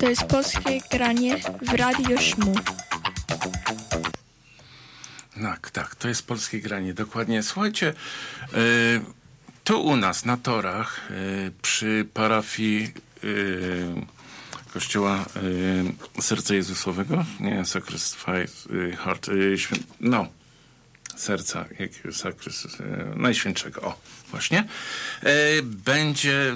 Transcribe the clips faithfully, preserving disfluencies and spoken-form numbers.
To jest polskie granie w Radio Szmu. Tak, tak, to jest polskie granie, dokładnie. Słuchajcie, y, tu u nas na torach y, przy parafii y, Kościoła y, Serca Jezusowego, nie, Sacrifice y, Heart, y, świę, no, serca jakiego Sacrifice, y, Najświętszego, o, właśnie, y, będzie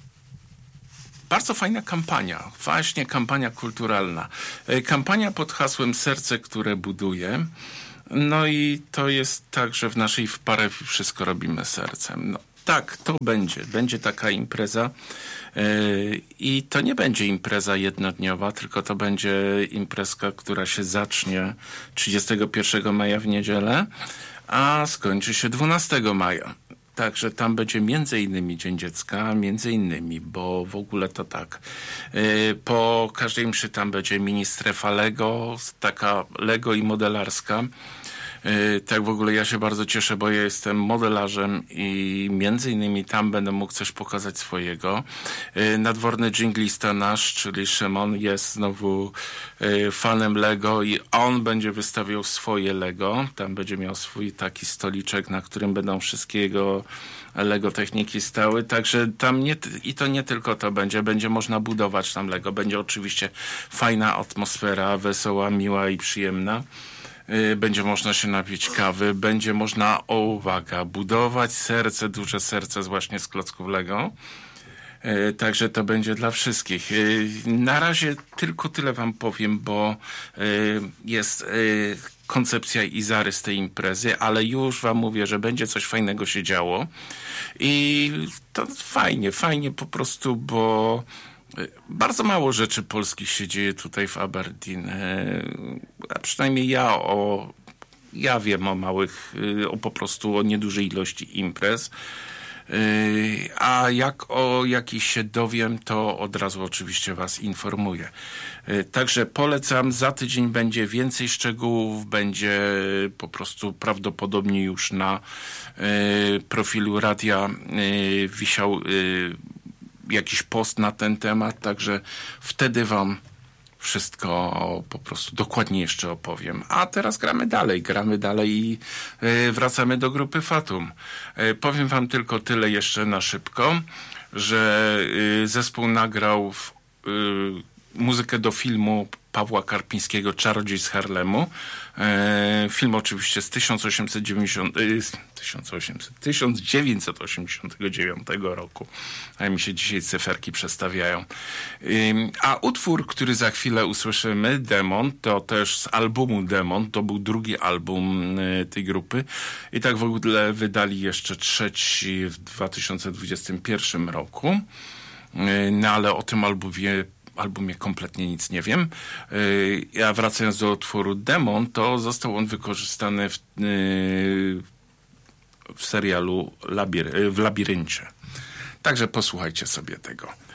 bardzo fajna kampania, właśnie kampania kulturalna. Y, kampania pod hasłem Serce, które buduje. No i to jest tak, że w naszej parafii wszystko robimy sercem. No, tak, to będzie. Będzie taka impreza yy, i to nie będzie impreza jednodniowa, tylko to będzie imprezka, która się zacznie trzydziestego pierwszego maja w niedzielę, a skończy się dwunastego maja. Także tam będzie między innymi Dzień Dziecka, między innymi, bo w ogóle to tak. Yy, po każdej mszy tam będzie mini strefa Lego, taka Lego i modelarska. Yy, tak w ogóle ja się bardzo cieszę, bo ja jestem modelarzem i między innymi tam będę mógł coś pokazać swojego. Yy, nadworny dżinglista nasz, czyli Szymon, jest znowu yy, fanem Lego i on będzie wystawiał swoje Lego. Tam będzie miał swój taki stoliczek, na którym będą wszystkie jego Lego techniki stały, także tam nie, i to nie tylko to będzie, będzie można budować tam Lego, będzie oczywiście fajna atmosfera, wesoła, miła i przyjemna. Będzie można się napić kawy, będzie można, o uwaga, budować serce, duże serce właśnie z klocków Lego. Także to będzie dla wszystkich. Na razie tylko tyle wam powiem, bo jest koncepcja i zarys tej imprezy, ale już wam mówię, że będzie coś fajnego się działo. I to fajnie, fajnie po prostu, bo bardzo mało rzeczy polskich się dzieje tutaj w Aberdeen. A przynajmniej ja o ja wiem o małych, o po prostu o niedużej ilości imprez. A jak o jakiś się dowiem, to od razu oczywiście was informuję. Także polecam, za tydzień będzie więcej szczegółów, będzie po prostu prawdopodobnie już na profilu radia wisiał jakiś post na ten temat, także wtedy wam wszystko po prostu dokładnie jeszcze opowiem. A teraz gramy dalej, gramy dalej i y, wracamy do grupy Fatum. Y, powiem wam tylko tyle jeszcze na szybko, że y, zespół nagrał w, y, muzykę do filmu Pawła Karpińskiego Czarodziej z Harlemu. E, film oczywiście z tysiąc osiemset dziewięćdziesiątego, tysiąc osiemset, tysiąc dziewięćset osiemdziesiątego dziewiątego roku. A mi się dzisiaj cyferki przestawiają. E, a utwór, który za chwilę usłyszymy, Demon, to też z albumu Demon, to był drugi album e, tej grupy. I tak w ogóle wydali jeszcze trzeci w dwa tysiące dwudziestym pierwszym roku. E, no ale o tym albumie albumie kompletnie nic nie wiem. Ja wracając do utworu Demon, to został on wykorzystany w, w serialu Labir- w Labiryncie. Także posłuchajcie sobie tego.